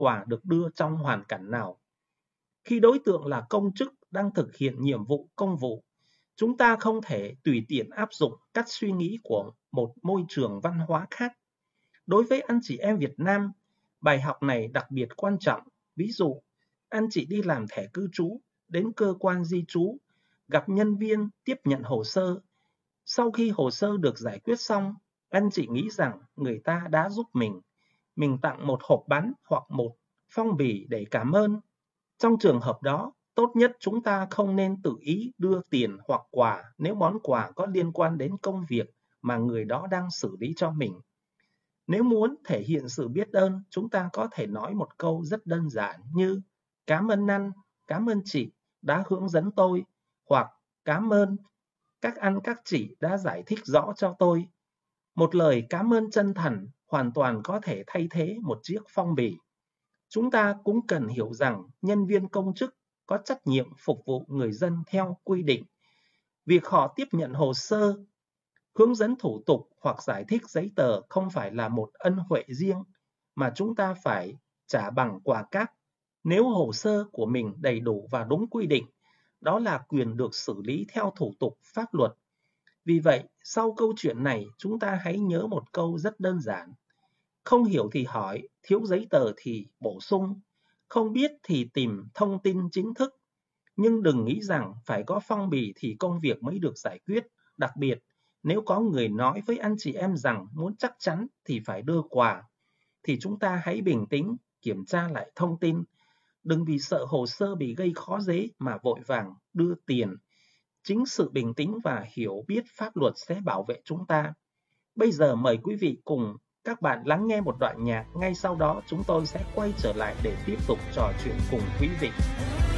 quà được đưa trong hoàn cảnh nào. Khi đối tượng là công chức đang thực hiện nhiệm vụ công vụ, chúng ta không thể tùy tiện áp dụng cách suy nghĩ của một môi trường văn hóa khác. Đối với anh chị em Việt Nam, bài học này đặc biệt quan trọng. Ví dụ, anh chị đi làm thẻ cư trú, đến cơ quan di trú, gặp nhân viên tiếp nhận hồ sơ. Sau khi hồ sơ được giải quyết xong, anh chị nghĩ rằng người ta đã giúp mình tặng một hộp bánh hoặc một phong bì để cảm ơn. Trong trường hợp đó, tốt nhất chúng ta không nên tự ý đưa tiền hoặc quà nếu món quà có liên quan đến công việc mà người đó đang xử lý cho mình. Nếu muốn thể hiện sự biết ơn, chúng ta có thể nói một câu rất đơn giản như cảm ơn anh, cảm ơn chị đã hướng dẫn tôi, hoặc cảm ơn các anh các chị đã giải thích rõ cho tôi. Một lời cảm ơn chân thành hoàn toàn có thể thay thế một chiếc phong bì. Chúng ta cũng cần hiểu rằng nhân viên công chức có trách nhiệm phục vụ người dân theo quy định. Việc họ tiếp nhận hồ sơ, hướng dẫn thủ tục hoặc giải thích giấy tờ không phải là một ân huệ riêng mà chúng ta phải trả bằng quà cáp. Nếu hồ sơ của mình đầy đủ và đúng quy định, đó là quyền được xử lý theo thủ tục pháp luật. Vì vậy, sau câu chuyện này, chúng ta hãy nhớ một câu rất đơn giản. Không hiểu thì hỏi, thiếu giấy tờ thì bổ sung, không biết thì tìm thông tin chính thức. Nhưng đừng nghĩ rằng phải có phong bì thì công việc mới được giải quyết. Đặc biệt, nếu có người nói với anh chị em rằng muốn chắc chắn thì phải đưa quà, thì chúng ta hãy bình tĩnh, kiểm tra lại thông tin. Đừng vì sợ hồ sơ bị gây khó dễ mà vội vàng đưa tiền. Chính sự bình tĩnh và hiểu biết pháp luật sẽ bảo vệ chúng ta. Bây giờ mời quý vị cùng các bạn lắng nghe một đoạn nhạc, ngay sau đó chúng tôi sẽ quay trở lại để tiếp tục trò chuyện cùng quý vị.